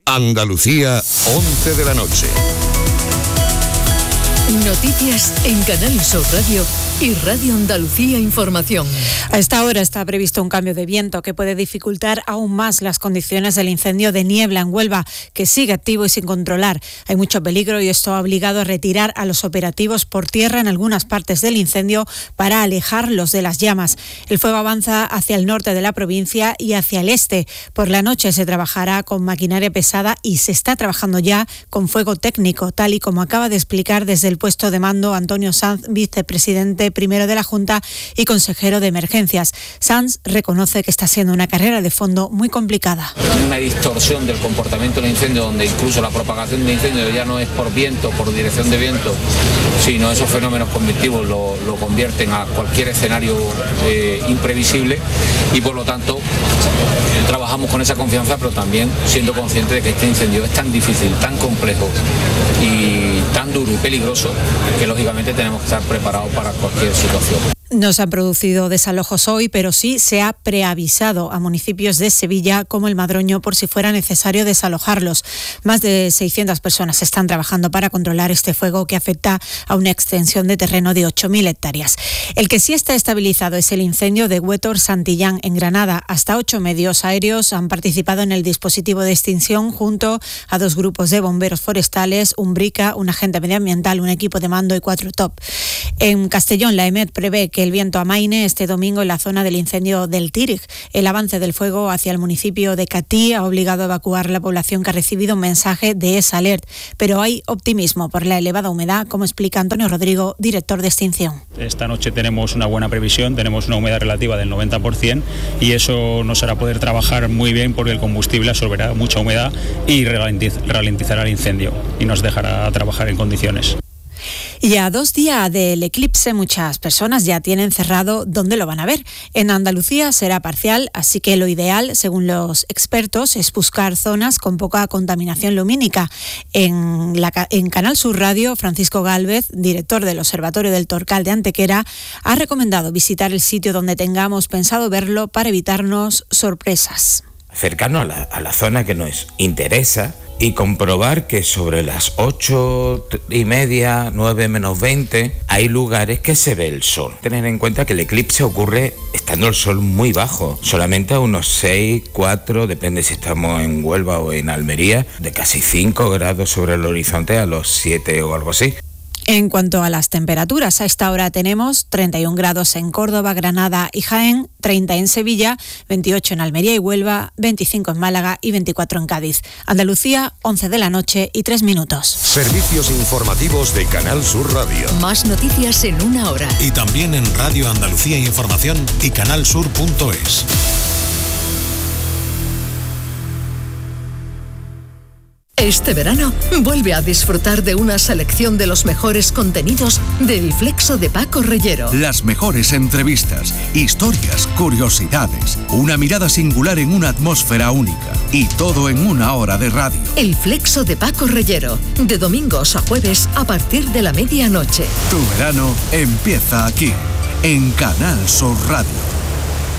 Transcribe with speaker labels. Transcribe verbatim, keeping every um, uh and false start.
Speaker 1: Andalucía, once de la noche.
Speaker 2: Noticias en Canal Sur Radio y Radio Andalucía Información.
Speaker 3: A esta hora está previsto un cambio de viento que puede dificultar aún más las condiciones del incendio de niebla en Huelva, que sigue activo y sin controlar. Hay mucho peligro y esto ha obligado a retirar a los operativos por tierra en algunas partes del incendio para alejarlos de las llamas. El fuego avanza hacia el norte de la provincia y hacia el este. Por la noche se trabajará con maquinaria pesada y se está trabajando ya con fuego técnico, tal y como acaba de explicar desde el puesto de mando Antonio Sanz, vicepresidente primero de la Junta y consejero de Emergencias. Sanz reconoce que está siendo una carrera de fondo muy complicada.
Speaker 4: Una distorsión del comportamiento del incendio, donde incluso la propagación del incendio ya no es por viento, por dirección de viento, sino esos fenómenos convectivos lo, lo convierten a cualquier escenario eh, imprevisible, y por lo tanto trabajamos con esa confianza, pero también siendo conscientes de que este incendio es tan difícil, tan complejo y tan duro y peligroso que lógicamente tenemos que estar preparados para cualquier situación.
Speaker 3: No se han producido desalojos hoy, pero sí se ha preavisado a municipios de Sevilla como el Madroño por si fuera necesario desalojarlos. Más de seiscientas personas están trabajando para controlar este fuego que afecta a una extensión de terreno de ocho mil hectáreas. El que sí está estabilizado es el incendio de Huétor Santillán en Granada. Hasta ocho medios aéreos han participado en el dispositivo de extinción junto a dos grupos de bomberos forestales, un Brica, un agente medioambiental, un equipo de mando y cuatro top. En Castellón, la EMET prevé que el viento amaine este domingo en la zona del incendio del Tírig. El avance del fuego hacia el municipio de Catí ha obligado a evacuar la población que ha recibido un mensaje de esa alert, pero hay optimismo por la elevada humedad, como explica Antonio Rodrigo, director de extinción.
Speaker 5: Esta noche tenemos una buena previsión, tenemos una humedad relativa del noventa por ciento y eso nos hará poder trabajar muy bien porque el combustible absorberá mucha humedad y ralentizará el incendio y nos dejará trabajar en condiciones.
Speaker 3: Y a dos días del eclipse, muchas personas ya tienen cerrado dónde lo van a ver. En Andalucía será parcial, así que lo ideal, según los expertos, es buscar zonas con poca contaminación lumínica. En, la, en Canal Sur Radio, Francisco Gálvez, director del Observatorio del Torcal de Antequera, ha recomendado visitar el sitio donde tengamos pensado verlo para evitarnos sorpresas.
Speaker 6: Acercarnos a la, a la zona que nos interesa y comprobar que sobre las ocho y media, nueve menos veinte, hay lugares que se ve el sol. Tener en cuenta que el eclipse ocurre estando el sol muy bajo, solamente a unos seis, cuatro, depende si estamos en Huelva o en Almería, de casi cinco grados sobre el horizonte a los siete o algo así.
Speaker 3: En cuanto a las temperaturas, a esta hora tenemos treinta y un grados en Córdoba, Granada y Jaén, treinta en Sevilla, veintiocho en Almería y Huelva, veinticinco en Málaga y veinticuatro en Cádiz. Andalucía, once de la noche y tres minutos.
Speaker 1: Servicios informativos de Canal Sur Radio.
Speaker 2: Más noticias en una hora.
Speaker 7: Y también en Radio Andalucía Información y canalsur punto es.
Speaker 2: Este verano, vuelve a disfrutar de una selección de los mejores contenidos del Flexo de Paco Reyero.
Speaker 8: Las mejores entrevistas, historias, curiosidades, una mirada singular en una atmósfera única y todo en una hora de radio.
Speaker 2: El Flexo de Paco Reyero, de domingos a jueves a partir de la medianoche.
Speaker 8: Tu verano empieza aquí, en Canal Sur Radio.